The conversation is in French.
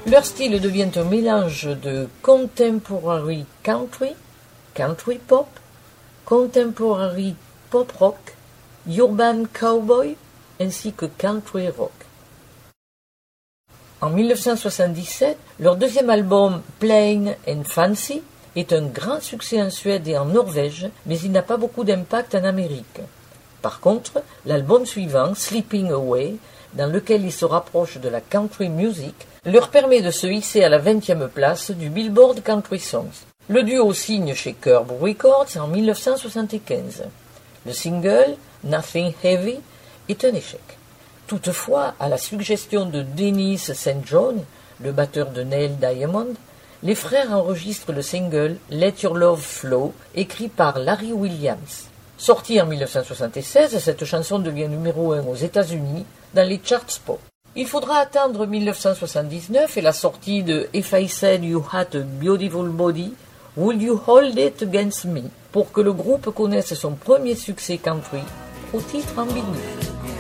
Leur style devient un mélange de contemporary country, country pop, contemporary pop rock, urban cowboy, ainsi que country rock. En 1977, leur deuxième album Plain and Fancy est un grand succès en Suède et en Norvège, mais il n'a pas beaucoup d'impact en Amérique. Par contre, l'album suivant, Sleeping Away, dans lequel ils se rapprochent de la country music, leur permet de se hisser à la 20e place du Billboard Country Songs. Le duo signe chez Curb Records en 1975. Le single, Nothing Heavy, est un échec. Toutefois, à la suggestion de Dennis St. John, le batteur de Neil Diamond, les frères enregistrent le single Let Your Love Flow, écrit par Larry Williams. Sortie en 1976, cette chanson devient numéro 1 aux États-Unis dans les charts pop. Il faudra attendre 1979 et la sortie de If I Said You Had a Beautiful Body, Would You Hold It Against Me pour que le groupe connaisse son premier succès country au titre ambigu.